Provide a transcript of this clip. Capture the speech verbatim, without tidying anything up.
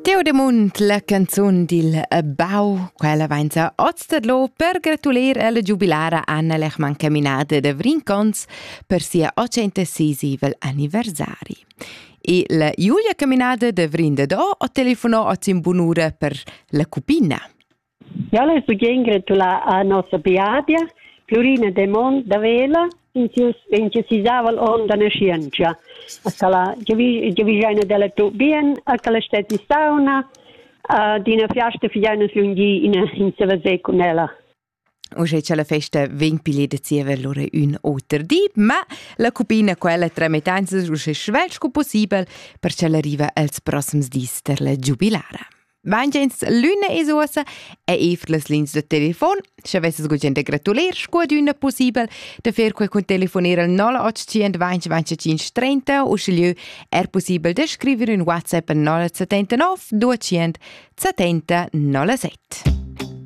Teo de Mund, la canzun dil Bau, quella vainza oztadlo per gratuler alla giubilara Anna Lechman camminata de Vrincons per sia ottocentesesivel anniversari. E la Giulia camminata de Vrindadò o telefonò a Zimbunura per la cupina. Ja, le voglio gratulare a nostra Beadia, Florina de Mond da Vela, in ci si usava l'onda na scienza. Accala, già vi una della tu bien, accala stati sauna, di una fiasta figliana slunghi in in Savasè con ella. Oggi c'è la festa venti de Ziever loro un otter di, ma la cupina quella tre metanze rusce schwelschko possibel per ce l'arriva als prossims dis per la giubilara. Vangens luna e sosa e efer las lins de telefon, se avesses gugent de gratuler sco d'una possibel, de fer quei con telefoner al nolla ottocento venti venticinque trenta o scegliu er possibel de scrivere un WhatsApp al nolla settantanove duecento settanta nolla sette.